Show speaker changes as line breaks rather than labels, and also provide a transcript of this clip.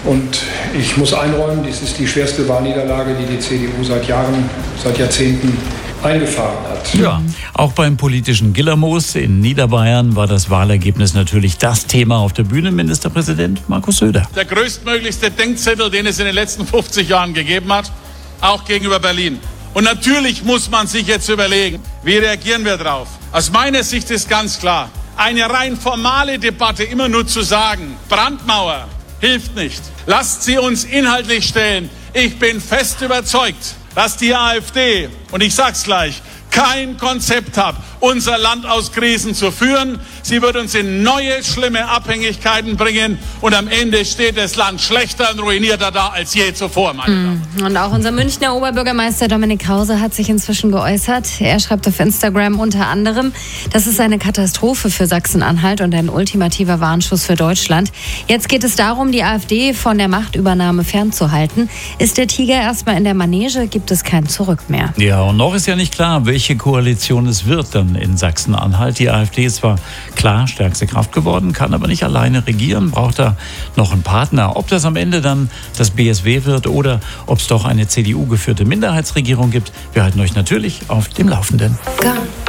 Und ich muss einräumen, dies ist die schwerste Wahlniederlage, die die CDU seit Jahrzehnten eingefahren hat.
Ja, auch beim politischen Gillermoos in Niederbayern war das Wahlergebnis natürlich das Thema auf der Bühne. Ministerpräsident Markus Söder.
Der größtmöglichste Denkzettel, den es in den letzten 50 Jahren gegeben hat, auch gegenüber Berlin. Und natürlich muss man sich jetzt überlegen, wie reagieren wir drauf. Aus meiner Sicht ist ganz klar, eine rein formale Debatte immer nur zu sagen, Brandmauer hilft nicht. Lasst sie uns inhaltlich stellen. Ich bin fest überzeugt, dass die AfD, und ich sag's gleich, kein Konzept hat, unser Land aus Krisen zu führen. Sie wird uns in neue, schlimme Abhängigkeiten bringen und am Ende steht das Land schlechter und ruinierter da als je zuvor, meine Damen.
Und auch unser Münchner Oberbürgermeister Dominik Krause hat sich inzwischen geäußert. Er schreibt auf Instagram unter anderem, das ist eine Katastrophe für Sachsen-Anhalt und ein ultimativer Warnschuss für Deutschland. Jetzt geht es darum, die AfD von der Machtübernahme fernzuhalten. Ist der Tiger erstmal in der Manege, gibt es kein Zurück mehr.
Ja, und noch ist ja nicht klar, welche Koalition es wird dann in Sachsen-Anhalt. Die AfD ist zwar klar stärkste Kraft geworden, kann aber nicht alleine regieren, braucht da noch einen Partner. Ob das am Ende dann das BSW wird oder ob es doch eine CDU-geführte Minderheitsregierung gibt, wir halten euch natürlich auf dem Laufenden.